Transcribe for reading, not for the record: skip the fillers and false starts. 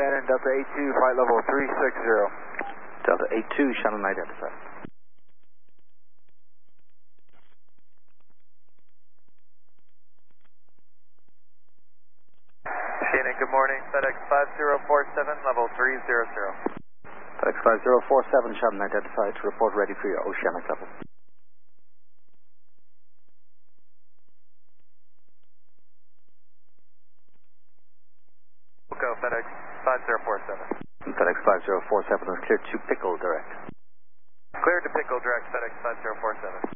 Shannon, Delta 82, flight level 360. Delta 82, Shannon identified. Shannon, good morning. FedEx 5047, level 300. FedEx 5047, Shannon identified. Report ready for your oceanic level. We'll go FedEx 5047. FedEx 5047 is cleared to Pickle direct. Cleared to Pickle direct, FedEx 5047.